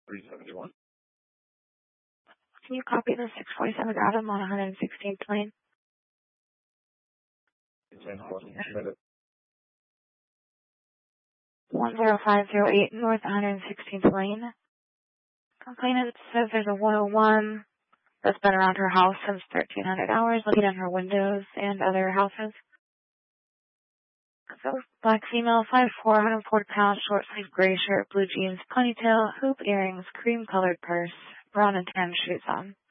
371. Can you copy the 647 Adam on 116th Lane? 10508 North 116th Lane. Complainant says there's a 101 that's been around her house since 1300 hours, looking at her windows and other houses. So, black female, 5'4", 140 pounds, short sleeve gray shirt, blue jeans, ponytail, hoop earrings, cream colored purse, brown and tan shoes on.